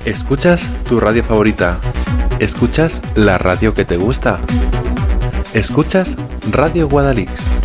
¿Escuchas tu radio favorita? ¿Escuchas la radio que te gusta? ¿Escuchas Radio Guadalix?